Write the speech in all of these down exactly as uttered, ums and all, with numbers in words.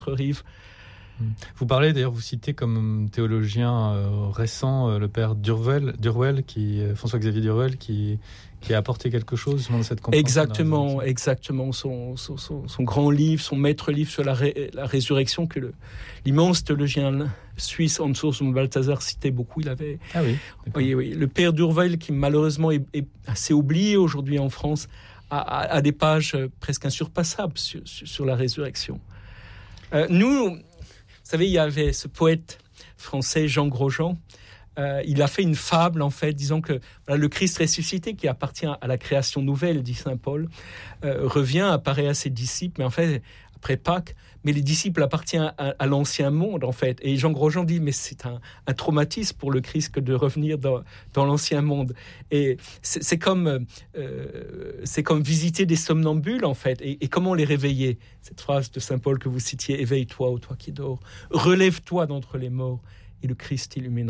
rive. Vous parlez, d'ailleurs, vous citez comme théologien euh, récent euh, le père Durwell, Durwell qui, euh, François-Xavier Durwell, qui, qui a apporté quelque chose justement dans cette compréhension. Exactement, exactement. Son, son, son, son grand livre, son maître livre sur la, ré, la résurrection, que le, l'immense théologien suisse Hans Urs Balthasar citait beaucoup. Il avait, ah oui, oui, oui, le père Durwell, qui malheureusement est, est assez oublié aujourd'hui en France, a, a, a des pages presque insurpassables sur, sur, sur la résurrection. Euh, nous... Vous savez, il y avait ce poète français, Jean Grosjean. Euh, il a fait une fable, en fait, disant que voilà, le Christ ressuscité, qui appartient à la création nouvelle, dit saint Paul, euh, revient, apparaît à ses disciples, mais en fait, après Pâques, mais les disciples appartiennent à, à l'ancien monde, en fait. Et Jean Grosjean dit, mais c'est un, un traumatisme pour le Christ que de revenir dans, dans l'ancien monde. Et c'est, c'est, comme, euh, c'est comme visiter des somnambules, en fait. Et, et comment les réveiller ? Cette phrase de saint Paul que vous citiez, « Éveille-toi, ô toi qui dors. Relève-toi d'entre les morts, et le Christ t'illuminera. »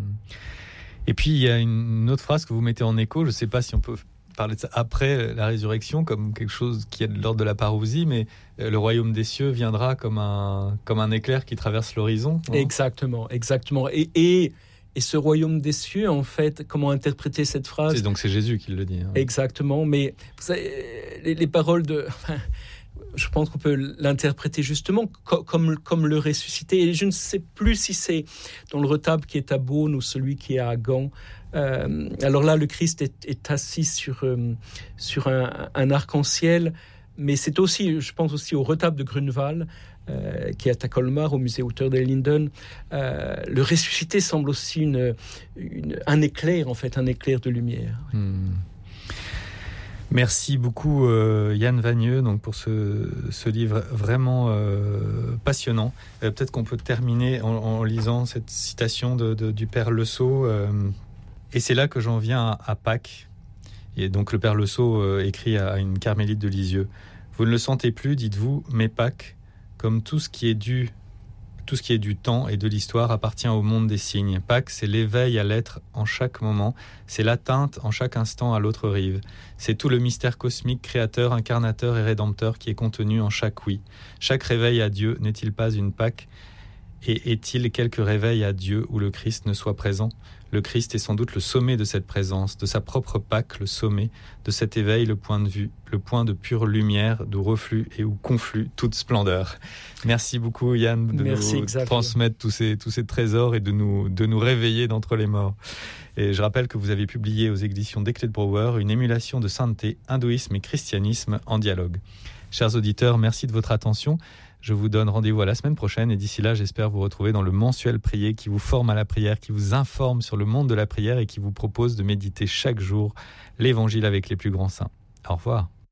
Et puis, il y a une autre phrase que vous mettez en écho, je ne sais pas si on peut parler de ça après la résurrection, comme quelque chose qui est de l'ordre de la parousie, mais le royaume des cieux viendra comme un, comme un éclair qui traverse l'horizon. Hein. Exactement, exactement. Et, et, et ce royaume des cieux, en fait, comment interpréter cette phrase ? C'est donc c'est Jésus qui le dit. Hein. Exactement, mais vous savez, les, les paroles de... Enfin, je pense qu'on peut l'interpréter justement co- comme, comme le ressuscité. Et je ne sais plus si c'est dans le retable qui est à Beaune ou celui qui est à Gand. Euh, alors là, le Christ est, est assis sur, euh, sur un, un arc-en-ciel, mais c'est aussi, je pense aussi au retable de Grunewald, euh, qui est à Colmar, au musée Hauteur des Linden. Euh, le ressuscité semble aussi une, une, un éclair, en fait, un éclair de lumière. Hmm. Merci beaucoup euh, Yann Vagneux donc, pour ce, ce livre vraiment euh, passionnant. Euh, peut-être qu'on peut terminer en, en lisant cette citation de, de, du Père Le Sceau. Euh, et c'est là que j'en viens à, à Pâques. Et donc le Père Le Sceau euh, écrit à une carmélite de Lisieux. « Vous ne le sentez plus, dites-vous, mais Pâques, comme tout ce qui est dû, tout ce qui est du temps et de l'histoire appartient au monde des signes. Pâques, c'est l'éveil à l'être en chaque moment, c'est l'atteinte en chaque instant à l'autre rive. C'est tout le mystère cosmique, créateur, incarnateur et rédempteur qui est contenu en chaque oui. Chaque réveil à Dieu n'est-il pas une Pâques ? Et est-il quelque réveil à Dieu où le Christ ne soit présent ? Le Christ est sans doute le sommet de cette présence, de sa propre Pâque, le sommet, de cet éveil, le point de vue, le point de pure lumière, d'où reflue et où conflue toute splendeur. » Merci beaucoup Yann de Merci, nous Xavier. transmettre tous ces, tous ces trésors et de nous, de nous réveiller d'entre les morts. Et je rappelle que vous avez publié aux éditions Des Clés de Brouwer une émulation de sainteté, hindouisme et christianisme en dialogue. Chers auditeurs, merci de votre attention. Je vous donne rendez-vous à la semaine prochaine et d'ici là, j'espère vous retrouver dans le mensuel prier qui vous forme à la prière, qui vous informe sur le monde de la prière et qui vous propose de méditer chaque jour l'évangile avec les plus grands saints. Au revoir.